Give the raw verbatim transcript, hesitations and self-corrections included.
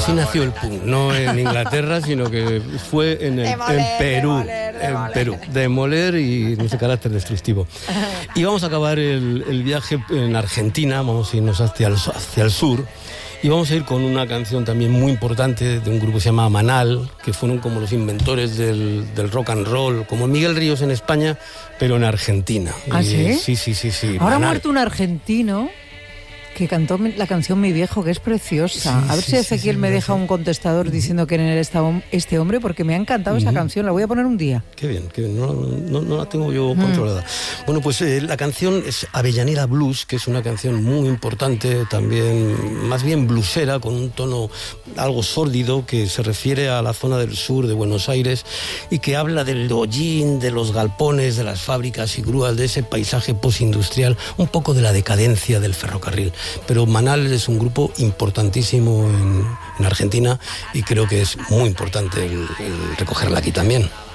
Así nació el punk, no en Inglaterra, sino que fue en, el, Demoler, en Perú, demoler, demoler. en Perú, demoler y ese carácter destructivo. Y vamos a acabar el, el viaje en Argentina, vamos a irnos hacia el, hacia el sur. Y vamos a ir con una canción también muy importante de un grupo que se llama Manal, que fueron como los inventores del, del rock and roll, como Miguel Ríos en España, pero en Argentina. ¿Ah, y, sí? Sí, sí, sí, sí. Ahora ha Manal. muerto un argentino que cantó la canción Mi Viejo, que es preciosa. Sí, a ver sí, si sí, Ezequiel sí, me sí, deja sí. un contestador diciendo quién era esta hom- este hombre, porque me ha encantado esa canción. La voy a poner un día. Qué bien, qué bien. No, no, no la tengo yo controlada. Bueno, pues eh, la canción es Avellaneda Blues, que es una canción muy importante, también más bien bluesera, con un tono algo sórdido, que se refiere a la zona del sur de Buenos Aires y que habla del hollín, de los galpones, de las fábricas y grúas, de ese paisaje postindustrial, un poco de la decadencia del ferrocarril. Pero Manal es un grupo importantísimo en, en Argentina y creo que es muy importante el, el recogerla aquí también.